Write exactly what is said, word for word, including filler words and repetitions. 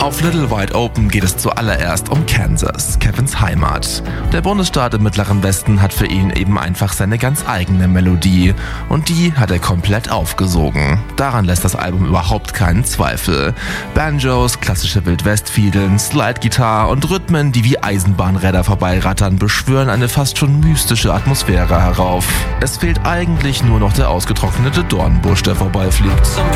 Auf Little Wide Open geht es zuallererst um Kansas, Kevins Heimat. Der Bundesstaat im Mittleren Westen hat für ihn eben einfach seine ganz eigene Melodie. Und die hat er komplett aufgesogen. Daran lässt das Album überhaupt keinen Zweifel. Banjos, klassische Wildwest-Fiedeln, Slide-Gitarre und Rhythmen, die wie Eisenbahnräder vorbeirattern, beschwören eine fast schon mystische Atmosphäre herauf. Es fehlt eigentlich nur noch der ausgetrocknete Dornbusch, der vorbeifliegt.